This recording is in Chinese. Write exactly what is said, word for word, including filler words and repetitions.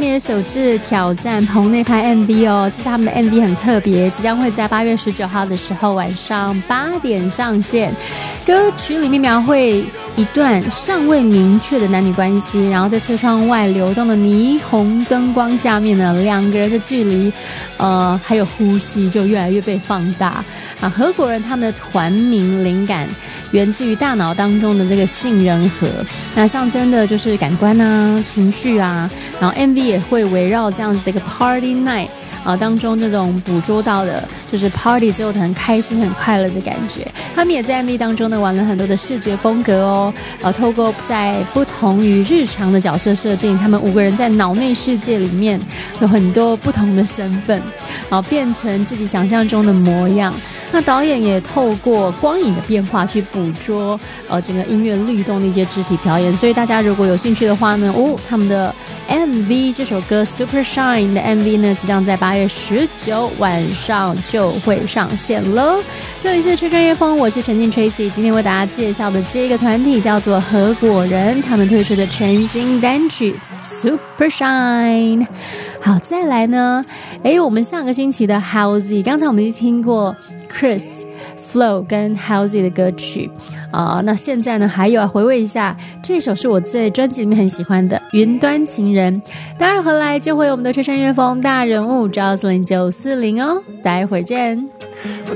们也首次挑战棚内拍 M V 哦，这是他们的 M V 很特别，即将会在八月十九号的时候晚上八点上线。歌曲里面描绘一段尚未明确的男女关系，然后在车窗外流动的霓虹灯光下面呢，两个人的距离，呃，还有呼吸就越来越被放大啊。合伙人他们的团名灵感源自于大脑当中的这个杏仁核，那象征的就是感官啊、情绪啊，然后 M V 也会围绕这样子的一个 Party Night。啊，当中这种捕捉到的就是 party 之后很开心很快乐的感觉。他们也在 M V 当中呢玩了很多的视觉风格哦，呃，透过在不同于日常的角色设定，他们五个人在脑内世界里面有很多不同的身份，啊，变成自己想象中的模样。那导演也透过光影的变化去捕捉呃整个音乐律动的一些肢体表演，所以大家如果有兴趣的话呢，哦，他们的 M V 这首歌 Super Shine 的 M V 呢，即将在八月十九晚上就会上线了。这里是吹专业风，我是陈静 Tracy， 今天为大家介绍的这个团体叫做合伙人，他们推出的全新单曲 Super Shine。好，再来呢，诶，我们上个星期的 Halsey， 刚才我们已经听过 Chris、Flo 跟 Halsey 的歌曲啊、呃，那现在呢，还有回味一下，这首是我在专辑里面很喜欢的《云端情人》。待会儿回来就会有我们的吹声乐风大人物 Jocelyn 九四零哦，待会儿见。